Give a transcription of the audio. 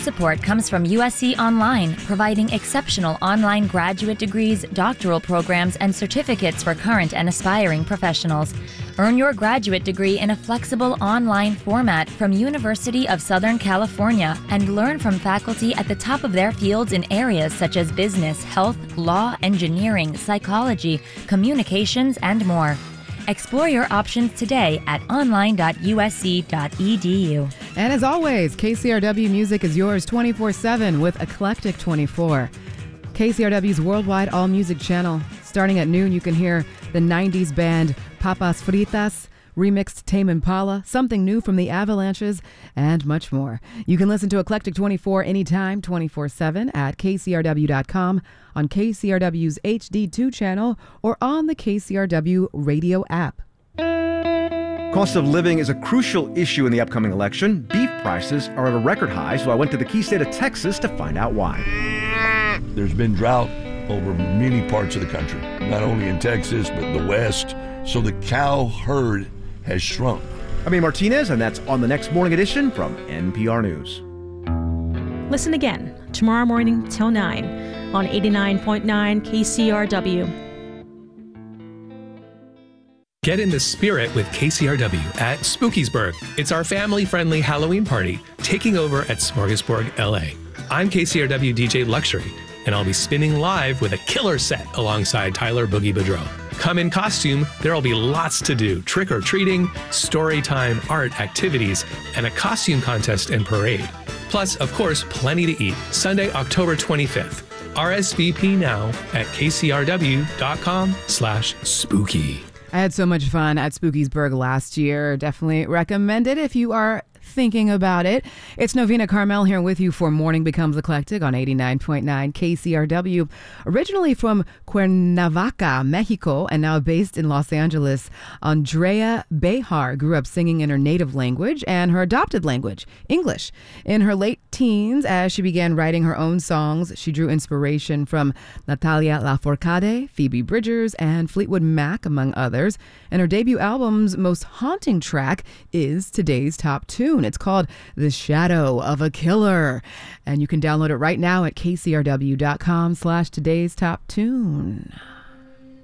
support comes from USC Online, providing exceptional online graduate degrees, doctoral programs, and certificates for current and aspiring professionals. Earn your graduate degree in a flexible online format from University of Southern California and learn from faculty at the top of their fields in areas such as business, health, law, engineering, psychology, communications, and more. Explore your options today at online.usc.edu. And as always, KCRW Music is yours 24/7 with Eclectic 24. KCRW's worldwide all-music channel. Starting at noon, you can hear the 90s band Papas Fritas, remixed Tame Impala, something new from the Avalanches, and much more. You can listen to Eclectic 24 anytime, 24/7 at kcrw.com, on KCRW's HD2 channel, or on the KCRW radio app. Cost of living is a crucial issue in the upcoming election. Beef prices are at a record high, so I went to the key state of Texas to find out why. There's been drought over many parts of the country, not only in Texas, but the West. So the cow herd has shrunk. I'm Ian Martinez, and that's on the next morning edition from NPR News. Listen again tomorrow morning till 9 on 89.9 KCRW. Get in the spirit with KCRW at Spookiesburg. It's our family-friendly Halloween party taking over at Smorgasburg, LA. I'm KCRW DJ Luxury, and I'll be spinning live with a killer set alongside Tyler Boogie Boudreaux. Come in costume, there'll be lots to do. Trick-or-treating, story time, art, activities, and a costume contest and parade. Plus, of course, plenty to eat. Sunday, October 25th. RSVP now at kcrw.com/spooky. I had so much fun at Spookiesburg last year. Definitely recommend it if you are thinking about it. It's Novena Carmel here with you for Morning Becomes Eclectic on 89.9 KCRW. Originally from Cuernavaca, Mexico, and now based in Los Angeles, Andrea Bejar grew up singing in her native language and her adopted language, English. In her late teens, as she began writing her own songs, she drew inspiration from Natalia Lafourcade, Phoebe Bridgers, and Fleetwood Mac, among others. And her debut album's most haunting track is today's top tune. It's called The Shadow of a Killer. And you can download it right now at kcrw.com/today's top tune.